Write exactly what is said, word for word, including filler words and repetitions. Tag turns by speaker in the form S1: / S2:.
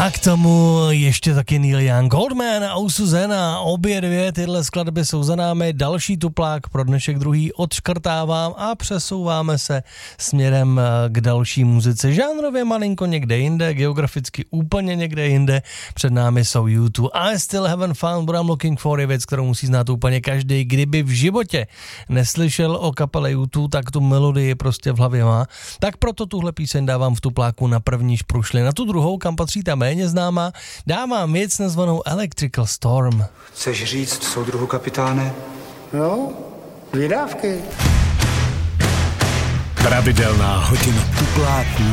S1: A k tomu ještě taky Neil Young, Goldman a Usuzena, obě dvě tyhle skladby jsou za námi, další tuplák pro dnešek druhý odškrtávám a přesouváme se směrem k další muzice. Žánrově malinko někde jinde, geograficky úplně někde jinde, před námi jsou U dva. I still haven't found what I'm looking for je věc, kterou musí znát úplně každý. Kdyby v životě neslyšel o kapele U dva, tak tu melodii prostě v hlavě má. Tak proto tuhle píseň dávám v tupláku na první šprušli. Na tu druhou, kam patří ta méně známá, dávám věc nazvanou Electrical Storm.
S2: Chceš říct, soudruhu kapitáne?
S3: No, dvě dávky.
S4: Pravidelná hodina tupláků